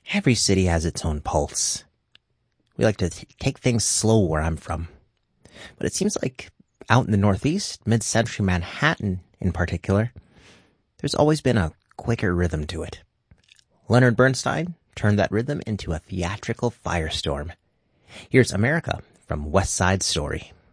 Every city has its own pulse. We like to take things slow where I'm from. But it seems like out in the Northeast, mid-century Manhattan in particular, there's always been a quicker rhythm to it. Leonard Bernstein turned that rhythm into a theatrical firestorm. Here's America from West Side Story.